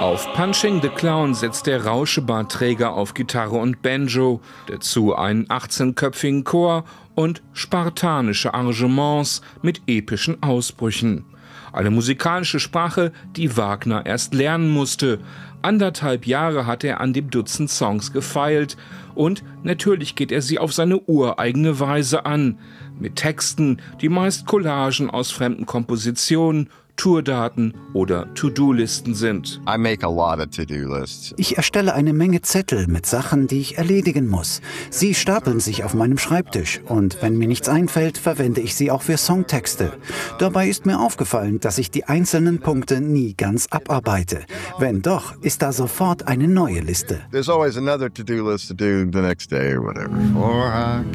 Auf Punching the Clown setzt der Rauschebartträger auf Gitarre und Banjo, dazu einen 18-köpfigen Chor und spartanische Arrangements mit epischen Ausbrüchen. Eine musikalische Sprache, die Wagner erst lernen musste. 1,5 Jahre hat er an dem Dutzend Songs gefeilt. Und natürlich geht er sie auf seine ureigene Weise an. Mit Texten, die meist Collagen aus fremden Kompositionen, Tourdaten oder To-Do-Listen sind. Ich erstelle eine Menge Zettel mit Sachen, die ich erledigen muss. Sie stapeln sich auf meinem Schreibtisch und wenn mir nichts einfällt, verwende ich sie auch für Songtexte. Dabei ist mir aufgefallen, dass ich die einzelnen Punkte nie ganz abarbeite. Wenn doch, ist da sofort eine neue Liste. There's always another to-do list to do the next day or whatever.